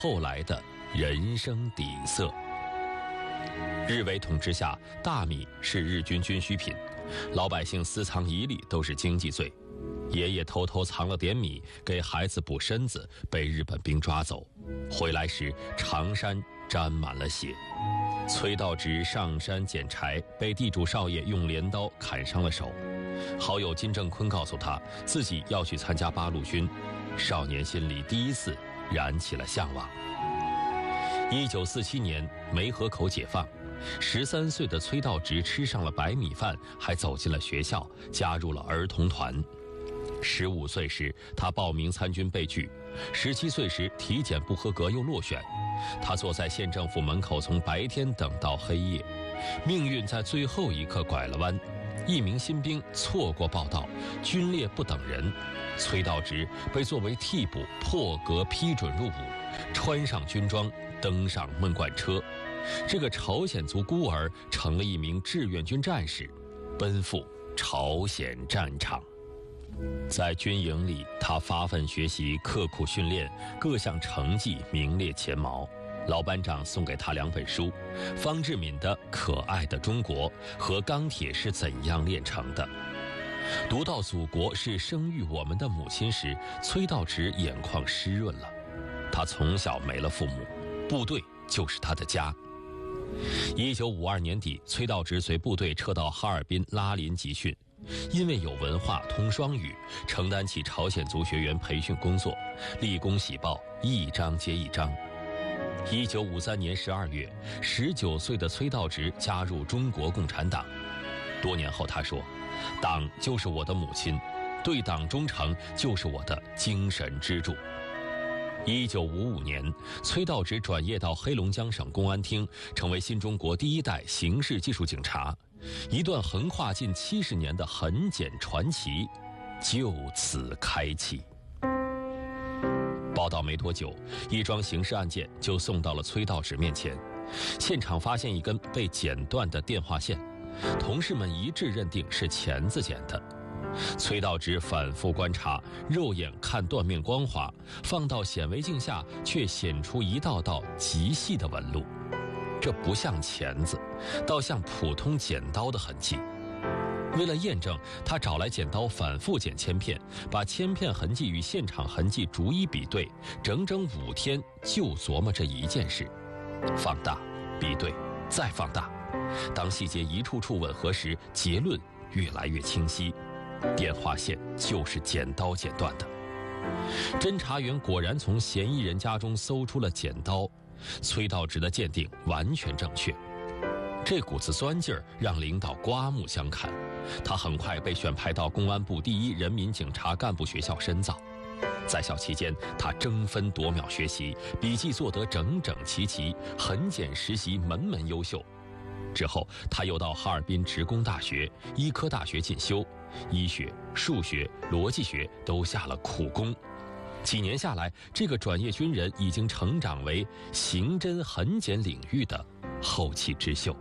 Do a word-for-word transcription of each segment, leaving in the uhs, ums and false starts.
后来的人生底色。日伪统治下，大米是日军军需品，老百姓私藏一粒都是经济罪。爷爷偷偷藏了点米给孩子补身子，被日本兵抓走，回来时长衫沾满了血。崔道直上山捡柴，被地主少爷用镰刀砍伤了手。好友金正坤告诉他自己要去参加八路军，少年心里第一次燃起了向往。一九四七年梅河口解放，十三岁的崔道直吃上了白米饭，还走进了学校，加入了儿童团。十五岁时，他报名参军被拒；十七岁时，体检不合格又落选。他坐在县政府门口，从白天等到黑夜。命运在最后一刻拐了弯，一名新兵错过报到，军列不等人，崔道直被作为替补破格批准入伍，穿上军装，登上闷罐车。这个朝鲜族孤儿成了一名志愿军战士，奔赴朝鲜战场。在军营里，他发奋学习，刻苦训练，各项成绩名列前茅。老班长送给他两本书，方志敏的《可爱的中国》和《钢铁是怎样炼成的》。读到祖国是生育我们的母亲时，崔道直眼眶湿润了。他从小没了父母，部队就是他的家。一九五二年底，崔道直随部队撤到哈尔滨拉林集训，因为有文化通双语，承担起朝鲜族学员培训工作，立功喜报一张接一张。一九五三年十二月，十九岁的崔道直加入中国共产党。多年后他说，党就是我的母亲，对党忠诚就是我的精神支柱。一九五五年，崔道直转业到黑龙江省公安厅，成为新中国第一代刑事技术警察，一段横跨近七十年的痕检传奇就此开启。报道没多久，一桩刑事案件就送到了崔道直面前，现场发现一根被剪断的电话线，同事们一致认定是钳子剪的。崔道直反复观察，肉眼看断面光滑，放到显微镜下却显出一道道极细的纹路，这不像钳子，倒像普通剪刀的痕迹。为了验证，他找来剪刀反复剪铅片，把铅片痕迹与现场痕迹逐一比对，整整五天就琢磨这一件事，放大、比对、再放大。当细节一处处吻合时，结论越来越清晰。电话线就是剪刀剪断的。侦查员果然从嫌疑人家中搜出了剪刀，崔道直的鉴定完全正确。这股子酸劲儿让领导刮目相看，他很快被选派到公安部第一人民警察干部学校深造。在校期间，他争分夺秒学习，笔记做得整整齐齐，痕检实习门门优秀。之后，他又到哈尔滨职工大学、医科大学进修，医学、数学、逻辑学都下了苦功。几年下来，这个转业军人已经成长为刑侦痕检领域的后起之秀。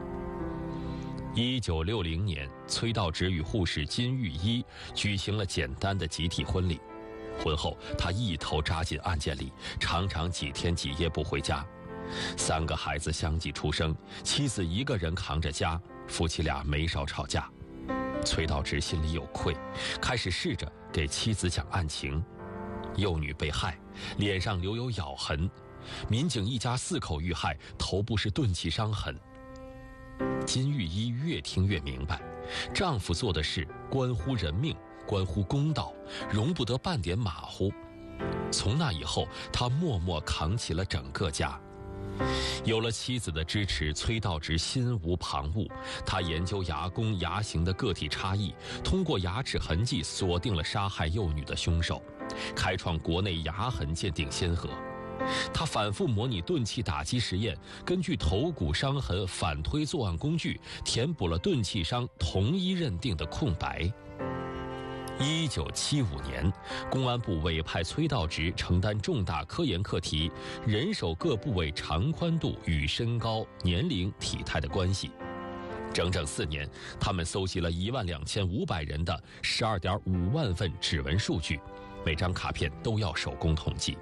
一九六零年，崔道直与护士金玉一举行了简单的集体婚礼。婚后，他一头扎进案件里，常常几天几夜不回家。三个孩子相继出生，妻子一个人扛着家，夫妻俩没少吵架。崔道直心里有愧，开始试着给妻子讲案情。幼女被害，脸上留有咬痕，民警一家四口遇害，头部是钝器伤痕。金玉一越听越明白，丈夫做的事关乎人命，关乎公道，容不得半点马虎。从那以后，他默默扛起了整个家。有了妻子的支持，崔道直心无旁骛。他研究牙弓、牙形的个体差异，通过牙齿痕迹锁定了杀害幼女的凶手，开创国内牙痕鉴定先河。他反复模拟钝器打击实验，根据头骨伤痕反推作案工具，填补了钝器伤同一认定的空白。一九七五年，公安部委派崔道直承担重大科研课题，人手各部位长宽度与身高、年龄、体态的关系。整整四年，他们搜集了一万两千五百人的十二点五万份指纹数据，每张卡片都要手工统计。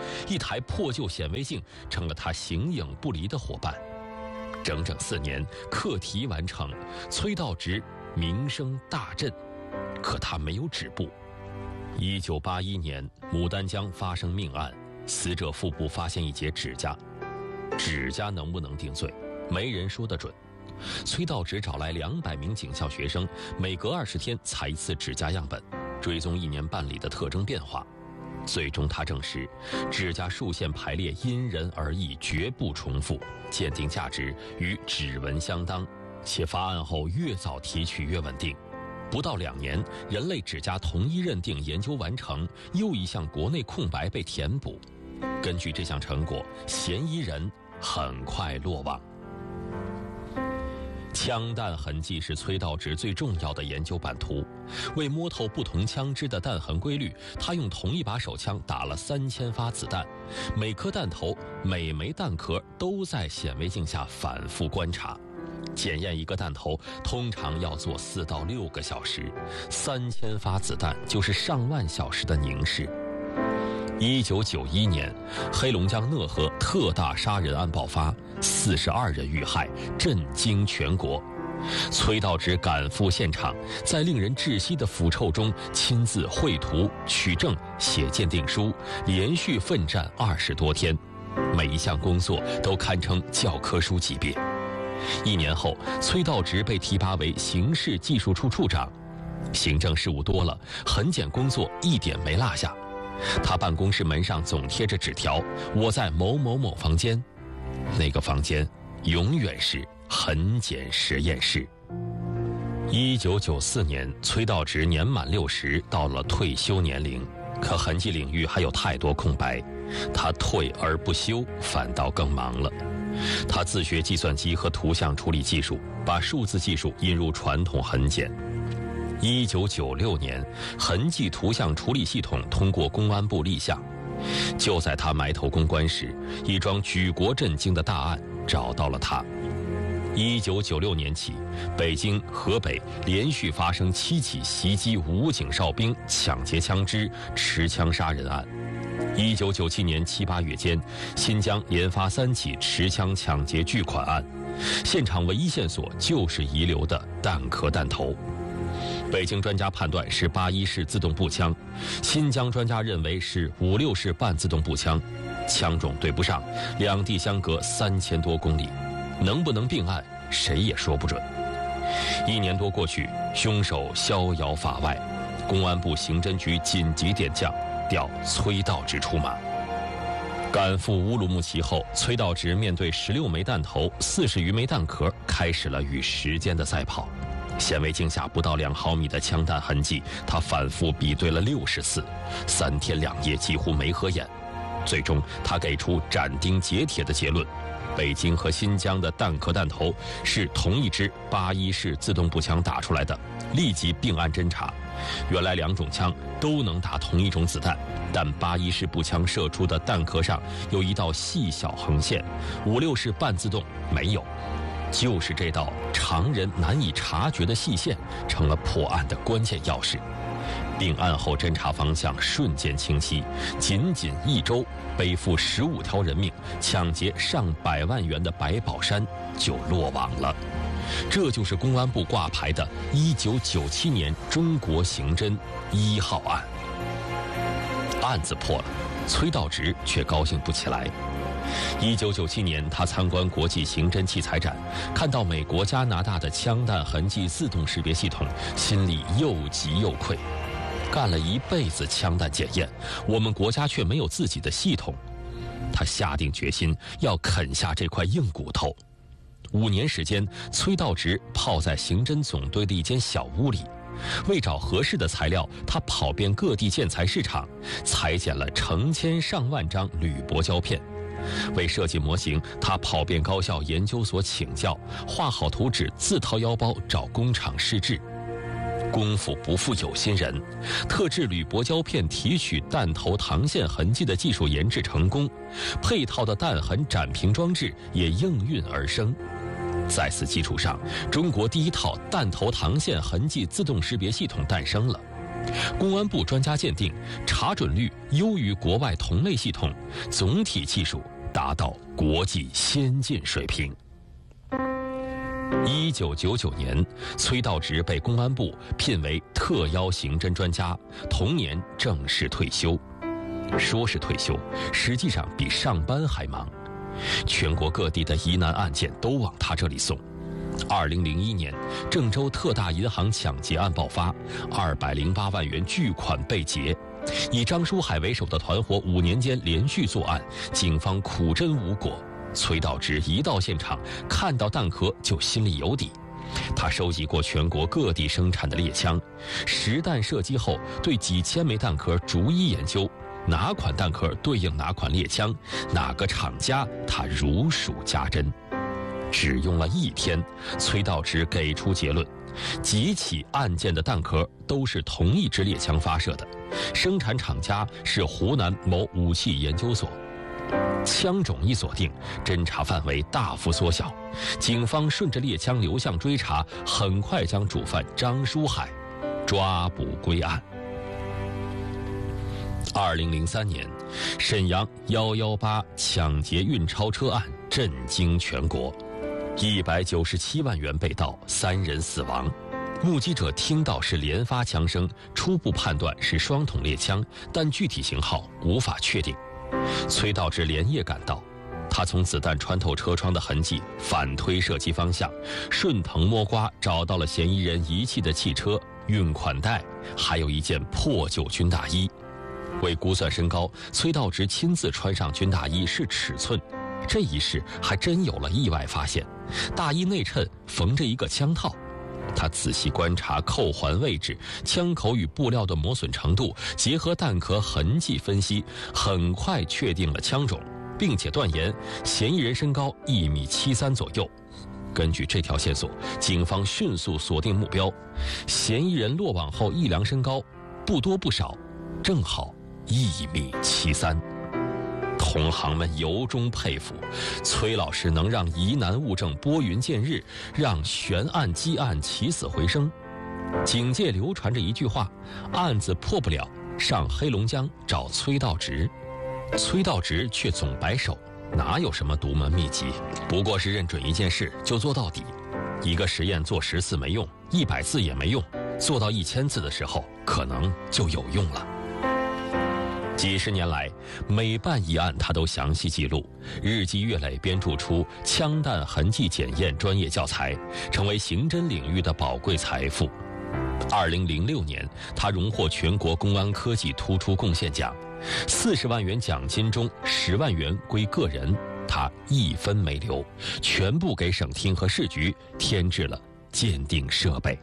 一台破旧显微镜成了他形影不离的伙伴。整整四年，课题完成，崔道直名声大振。可他没有止步。一九八一年，牡丹江发生命案，死者腹部发现一节指甲。指甲能不能定罪，没人说得准。崔道直找来两百名警校学生，每隔二十天采一次指甲样本，追踪一年半里的特征变化。最终他证实，指甲竖线排列因人而异，绝不重复，鉴定价值与指纹相当，且发案后越早提取越稳定。不到两年，人类指甲统一认定研究完成，又一项国内空白被填补。根据这项成果，嫌疑人很快落网。枪弹痕迹是崔道直最重要的研究版图。为摸透不同枪支的弹痕规律，他用同一把手枪打了三千发子弹，每颗弹头、每枚弹壳都在显微镜下反复观察。检验一个弹头通常要做四到六个小时，三千发子弹就是上万小时的凝视。一九九一年，黑龙江讷河特大杀人案爆发，四十二人遇害，震惊全国。崔道直赶赴现场，在令人窒息的腐臭中亲自绘图、取证、写鉴定书，连续奋战二十多天，每一项工作都堪称教科书级别。一年后，崔道直被提拔为刑事技术处处长，行政事务多了，痕检工作一点没落下。他办公室门上总贴着纸条：“我在某某某房间。”那个房间永远是痕检实验室。一九九四年，崔道直年满六十，到了退休年龄，可痕迹领域还有太多空白，他退而不休，反倒更忙了。他自学计算机和图像处理技术，把数字技术引入传统痕检。一九九六年，痕迹图像处理系统通过公安部立项。就在他埋头攻关时，一桩举国震惊的大案找到了他。一九九六年起，北京、河北连续发生七起袭击武警哨兵、抢劫枪支、持枪杀人案。一九九七年七八月间，新疆连发三起持枪抢劫巨款案，现场唯一线索就是遗留的弹壳弹头。北京专家判断是八一式自动步枪，新疆专家认为是五六式半自动步枪，枪种对不上，两地相隔三千多公里，能不能并案，谁也说不准。一年多过去，凶手逍遥法外，公安部刑侦局紧急点将，调崔道直出马。赶赴乌鲁木齐后，崔道直面对十六枚弹头、四十余枚弹壳，开始了与时间的赛跑。显微镜下不到两毫米的枪弹痕迹，他反复比对了六十次，三天两夜几乎没合眼。最终，他给出斩钉截铁的结论：北京和新疆的弹壳弹头是同一支八一式自动步枪打出来的，立即并案侦查。原来两种枪都能打同一种子弹，但八一式步枪射出的弹壳上有一道细小横线，五六式半自动没有。就是这道常人难以察觉的细线，成了破案的关键钥匙。并案后侦查方向瞬间清晰，仅仅一周，背负十五条人命、抢劫上百万元的白宝山就落网了。这就是公安部挂牌的一九九七年中国刑侦一号案。案子破了，崔道直却高兴不起来。一九九七年，他参观国际刑侦器材展，看到美国、加拿大的枪弹痕迹自动识别系统，心里又急又愧。干了一辈子枪弹检验，我们国家却没有自己的系统。他下定决心要啃下这块硬骨头。五年时间，崔道直泡在刑侦总队的一间小屋里。为找合适的材料，他跑遍各地建材市场，裁剪了成千上万张铝箔胶片。为设计模型，他跑遍高校研究所请教，画好图纸自掏腰包找工厂试制。功夫不负有心人，特制铝箔胶片提取弹头膛线痕迹的技术研制成功，配套的弹痕展屏装置也应运而生。在此基础上，中国第一套弹头膛线痕迹自动识别系统诞生了。 公安部专家鉴定，查准率优于国外同类系统，总体技术达到国际先进水平。一九九九年，崔道直被公安部聘为特邀刑侦专家，同年正式退休。说是退休，实际上比上班还忙。全国各地的疑难案件都往他这里送。二零零一年，郑州特大银行抢劫案爆发，二百零八万元巨款被劫。以张书海为首的团伙五年间连续作案，警方苦侦无果。崔道直一到现场，看到弹壳就心里有底。他收集过全国各地生产的猎枪，实弹射击后，对几千枚弹壳逐一研究，哪款弹壳对应哪款猎枪，哪个厂家，他如数家珍。只用了一天，崔道直给出结论：几起案件的弹壳都是同一支猎枪发射的，生产厂家是湖南某武器研究所。枪种一锁定，侦查范围大幅缩小，警方顺着猎枪流向追查，很快将主犯张书海抓捕归案。二零零三年，沈阳幺幺八抢劫运钞车案震惊全国，一百九十七万元被盗，三人死亡。目击者听到是连发枪声，初步判断是双筒猎枪，但具体型号无法确定。崔道直连夜赶到，他从子弹穿透车窗的痕迹反推射击方向，顺藤摸瓜找到了嫌疑人遗弃的汽车、运款袋，还有一件破旧军大衣。为估算身高，崔道直亲自穿上军大衣试尺寸。这一试还真有了意外发现，大衣内衬缝着一个枪套。他仔细观察扣环位置、枪口与布料的磨损程度，结合弹壳痕迹分析，很快确定了枪种，并且断言嫌疑人身高一米七三左右。根据这条线索，警方迅速锁定目标。嫌疑人落网后一量身高，不多不少，正好一米七三。同行们由衷佩服，崔老师能让疑难物证拨云见日，让悬案积案起死回生。警界流传着一句话：案子破不了，上黑龙江找崔道直。崔道直却总摆手，哪有什么独门秘籍，不过是认准一件事就做到底。一个实验做十次没用，一百次也没用，做到一千次的时候，可能就有用了。几十年来，每办一案他都详细记录，日积月累编著出枪弹痕迹检验专业教材，成为刑侦领域的宝贵财富。二零零六年，他荣获全国公安科技突出贡献奖，四十万元奖金中十万元归个人，他一分没留，全部给省厅和市局添置了鉴定设备。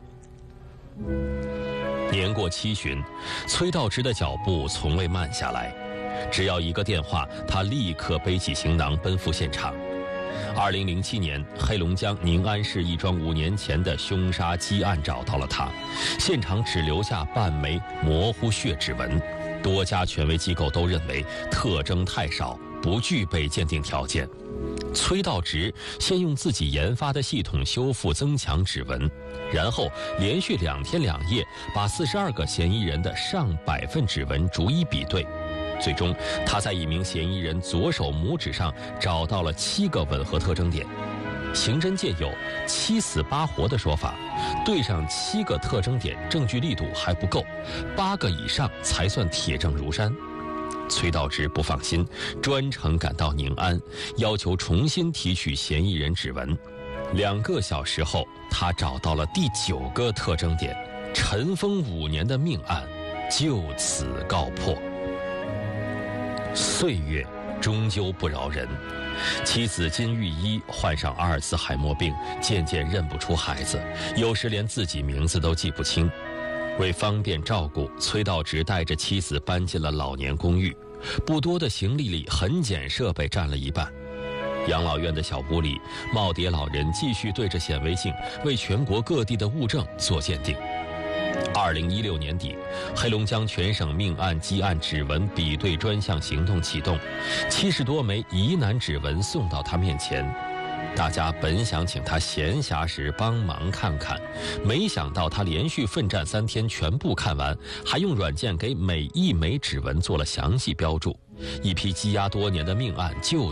年过七旬，崔道直的脚步从未慢下来，只要一个电话，他立刻背起行囊奔赴现场。二零零七年，黑龙江宁安市一桩五年前的凶杀击案找到了他，现场只留下半枚模糊血指纹，多家权威机构都认为特征太少，不具备鉴定条件。崔道直先用自己研发的系统修复增强指纹，然后连续两天两夜把四十二个嫌疑人的上百份指纹逐一比对，最终他在一名嫌疑人左手拇指上找到了七个吻合特征点。刑侦界有七死八活的说法，对上七个特征点证据力度还不够，八个以上才算铁证如山。崔道直不放心，专程赶到宁安，要求重新提取嫌疑人指纹。两个小时后，他找到了第九个特征点，尘封五年的命案就此告破。岁月终究不饶人，妻子金玉一患上阿尔茨海默病，渐渐认不出孩子，有时连自己名字都记不清。为方便照顾，崔道直带着妻子搬进了老年公寓，不多的行李里痕检设备占了一半。养老院的小屋里，耄耋老人继续对着显微镜为全国各地的物证做鉴定。二零一六年底，黑龙江全省命案积案指纹比对专项行动启动，七十多枚疑难指纹送到他面前。 大家本想请他闲暇时帮忙看看，没想到他连续奋战三天全部看完，还用软件给每一枚指纹做了详细标注。一批积压多年的命案就